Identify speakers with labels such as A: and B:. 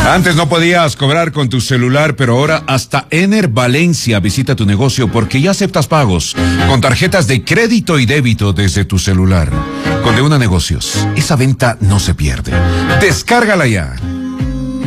A: Antes no podías cobrar con tu celular, pero ahora hasta Ener Valencia visita tu negocio porque ya aceptas pagos con tarjetas de crédito y débito desde tu celular. Con De Una Negocios, esa venta no se pierde. Descárgala ya.